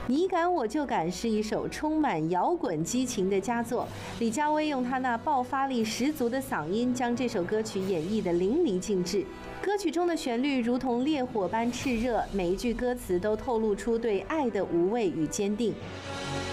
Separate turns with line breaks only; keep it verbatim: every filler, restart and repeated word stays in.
你敢我就敢是一首充满摇滚激情的佳作。李佳薇用她那爆发力十足的嗓音，将这首歌曲演绎得淋漓尽致。歌曲中的旋律如同烈火般炽热，每一句歌词都透露出对爱的无畏与坚定。